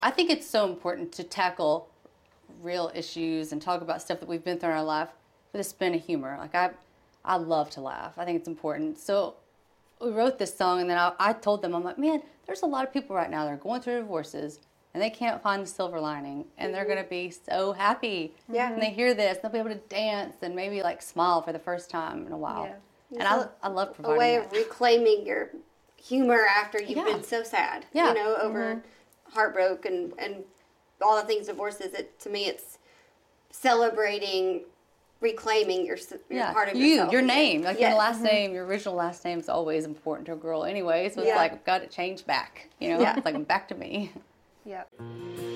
I think it's so important to tackle real issues and talk about stuff that we've been through in our life with a spin of humor. Like I love to laugh. I think it's important. So we wrote this song, and then I told them, I'm like, man, there's a lot of people right now that are going through divorces, and they can't find the silver lining, and they're going to be so happy when they hear this. They'll be able to dance and maybe like smile for the first time in a while. Yeah. And I love providing a way that. of reclaiming your humor after you've been so sad, over heartbreak and all the things divorces. To me, it's celebrating, reclaiming your part of yourself. Your name, like your last name, your original last name is always important to a girl anyway. So it's like, I've got to change back, it's like back to me. Yep.